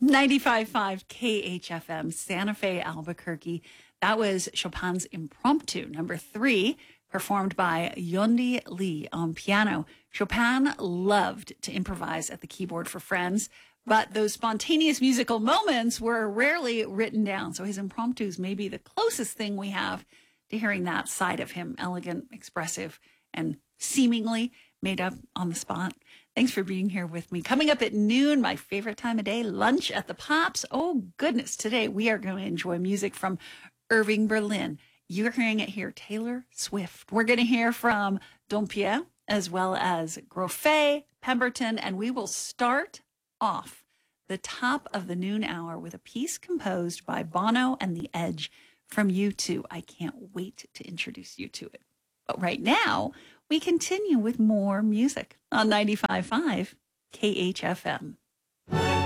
95.5 KHFM, Santa Fe, Albuquerque. That was Chopin's Impromptu, number 3, performed by Yundi Lee on piano. Chopin loved to improvise at the keyboard for friends, but those spontaneous musical moments were rarely written down. So his impromptus may be the closest thing we have to hearing that side of him, elegant, expressive, and seemingly made up on the spot. Thanks for being here with me. Coming up at noon, my favorite time of day, lunch at the Pops. Oh, goodness. Today, we are going to enjoy music from Irving Berlin. You're hearing it here, Taylor Swift. We're going to hear from Dompierre, as well as Grofé, Pemberton, and we will start off the top of the noon hour with a piece composed by Bono and The Edge from U2. I can't wait to introduce you to it. But right now, we continue with more music on 95.5 KHFM.